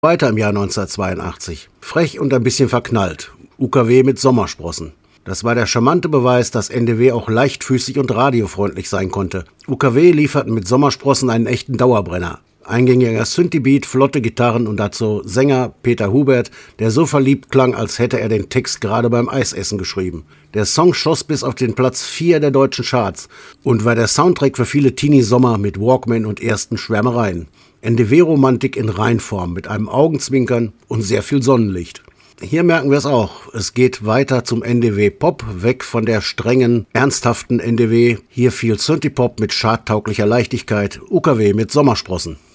Weiter im Jahr 1982. Frech und ein bisschen verknallt. UKW mit Sommersprossen. Das war der charmante Beweis, dass NDW auch leichtfüßig und radiofreundlich sein konnte. UKW lieferten mit Sommersprossen einen echten Dauerbrenner. Eingängiger Synthie-Beat, flotte Gitarren und dazu Sänger Peter Hubert, der so verliebt klang, als hätte er den Text gerade beim Eisessen geschrieben. Der Song schoss bis auf den Platz 4 der deutschen Charts und war der Soundtrack für viele Teenie-Sommer mit Walkman und ersten Schwärmereien. NDW-Romantik in Reinform mit einem Augenzwinkern und sehr viel Sonnenlicht. Hier merken wir es auch. Es geht weiter zum NDW-Pop, weg von der strengen, ernsthaften NDW. Hier viel Synthie-Pop mit schadtauglicher Leichtigkeit, UKW mit Sommersprossen.